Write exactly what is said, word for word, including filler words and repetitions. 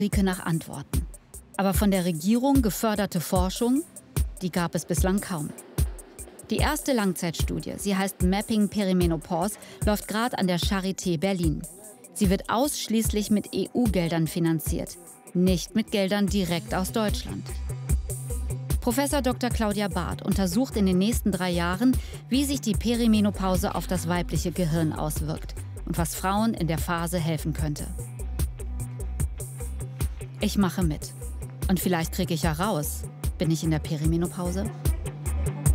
Rike nach Antworten. Aber von der Regierung geförderte Forschung, die gab es bislang kaum. Die erste Langzeitstudie, sie heißt Mapping Perimenopause, läuft gerade an der Charité Berlin. Sie wird ausschließlich mit E U-Geldern finanziert, nicht mit Geldern direkt aus Deutschland. Professor Doktor Claudia Barth untersucht in den nächsten drei Jahren, wie sich die Perimenopause auf das weibliche Gehirn auswirkt und was Frauen in der Phase helfen könnte. Ich mache mit. Und vielleicht kriege ich ja raus, bin ich in der Perimenopause?